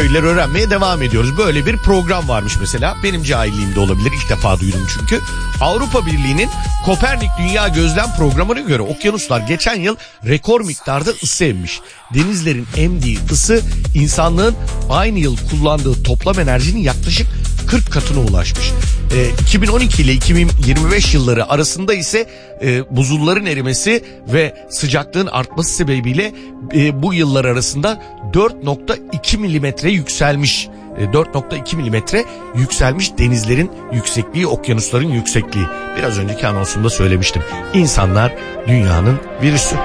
şeyler öğrenmeye devam ediyoruz. Böyle bir program varmış mesela. Benim cahilliğimde olabilir. İlk defa duydum çünkü. Avrupa Birliği'nin Kopernik Dünya Gözlem Programı'na göre okyanuslar geçen yıl rekor miktarda ısı emmiş. Denizlerin emdiği ısı insanlığın aynı yıl kullandığı toplam enerjinin yaklaşık 40 katına ulaşmış. 2012 ile 2025 yılları arasında ise buzulların erimesi ve sıcaklığın artması sebebiyle bu yıllar arasında 4.2 milimetre yükselmiş. 4.2 milimetre yükselmiş denizlerin yüksekliği, okyanusların yüksekliği. Biraz önceki anonsumda söylemiştim. İnsanlar dünyanın virüsü.